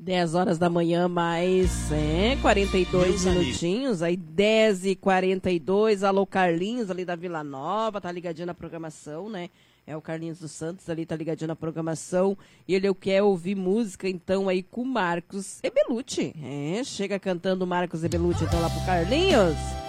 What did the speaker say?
10 horas da manhã, mais 42 minutinhos, aí 10h42, alô Carlinhos, ali da Vila Nova, tá ligadinho na programação, né? É o Carlinhos dos Santos, ali tá ligadinho na programação, e ele quer ouvir música, então, aí com o Marcos Ebelucci. Chega cantando o Marcos Ebelucci, então, lá pro Carlinhos.